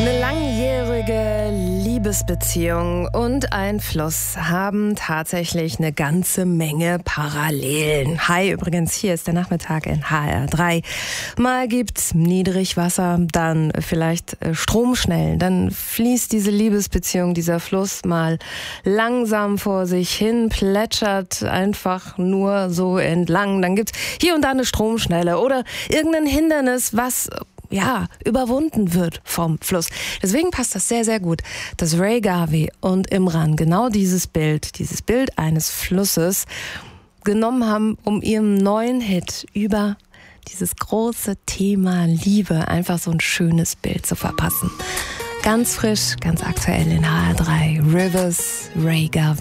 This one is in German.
Eine langjährige Liebesbeziehung und ein Fluss haben tatsächlich eine ganze Menge Parallelen. Hi, übrigens, hier ist der Nachmittag in HR3. Mal gibt's Niedrigwasser, dann vielleicht Stromschnellen, dann fließt diese Liebesbeziehung, dieser Fluss mal langsam vor sich hin, plätschert einfach nur so entlang. Dann gibt's hier und da eine Stromschnelle oder irgendein Hindernis, was überwunden wird vom Fluss. Deswegen passt das sehr, sehr gut, dass Ray Garvey und Imran genau dieses Bild eines Flusses genommen haben, um ihrem neuen Hit über dieses große Thema Liebe einfach so ein schönes Bild zu verpassen. Ganz frisch, ganz aktuell in HR3, Rivers, Ray Garvey.